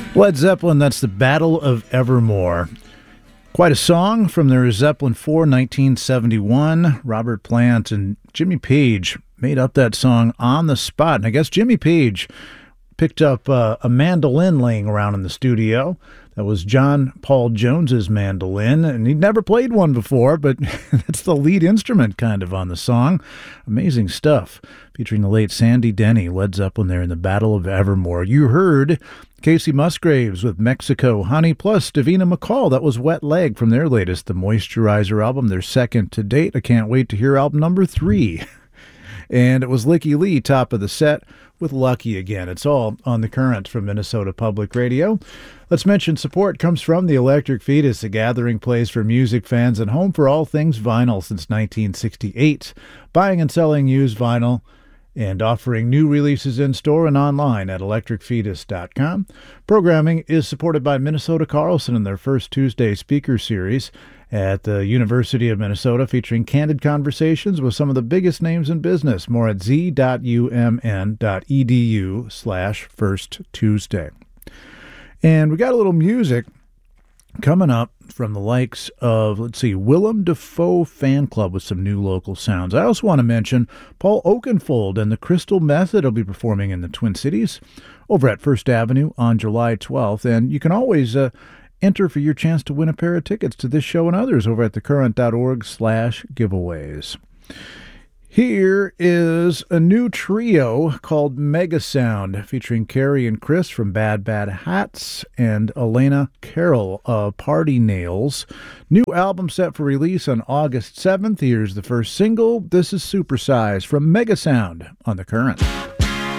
Led Zeppelin, that's the Battle of Evermore. Quite a song from their Zeppelin 4, 1971. Robert Plant and Jimmy Page made up that song on the spot. And I guess Jimmy Page picked up a mandolin laying around in the studio. That was John Paul Jones's mandolin, and he'd never played one before, but that's the lead instrument kind of on the song. Amazing stuff. Featuring the late Sandy Denny, Led Zeppelin there in the Battle of Evermore. You heard Casey Musgraves with Mexico Honey, plus Davina McCall. That was Wet Leg from their latest, the Moisturizer album, their second to date. I can't wait to hear album number 3. And it was Licky Lee, top of the set, with Lucky Again. It's all on The Current from Minnesota Public Radio. Let's mention support comes from the Electric Fetus, a gathering place for music fans and home for all things vinyl since 1968. Buying and selling used vinyl and offering new releases in-store and online at electricfetus.com. Programming is supported by Minnesota Carlson in their first Tuesday speaker series at the University of Minnesota, featuring candid conversations with some of the biggest names in business. More at z.umn.edu/First Tuesday. And we got a little music coming up from the likes of, Willem Dafoe Fan Club with some new local sounds. I also want to mention Paul Oakenfold and the Crystal Method will be performing in the Twin Cities over at First Avenue on July 12th. And you can always enter for your chance to win a pair of tickets to this show and others over at thecurrent.org/giveaways. Here is a new trio called Mega Sound, featuring Carrie and Chris from Bad Bad Hats and Elena Carroll of Party Nails. New album set for release on August 7th. Here's the first single. This is Supersize from Mega Sound on The Current.